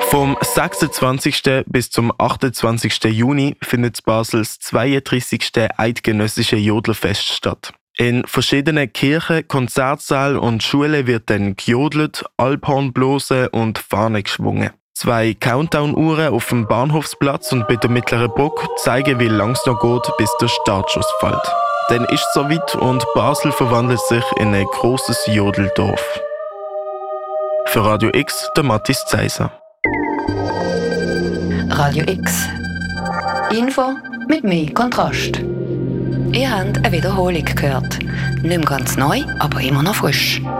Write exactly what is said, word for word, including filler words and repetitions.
Vom sechsundzwanzigsten bis zum achtundzwanzigsten Juni findet in Basel das zweiunddreißigste Eidgenössische Jodelfest statt. In verschiedenen Kirchen, Konzertsälen und Schulen wird dann gejodelt, Alphorn blosen und Fahne geschwungen. Zwei Countdown-Uhren auf dem Bahnhofsplatz und bei der Mittleren Brücke zeigen, wie lang es noch geht, bis der Startschuss fällt. Dann ist es soweit und Basel verwandelt sich in ein grosses Jodeldorf. Für Radio X, der Mathis Zeiser. Radio X. Info mit mehr Kontrast. Ihr habt eine Wiederholung gehört. Nicht mehr ganz neu, aber immer noch frisch.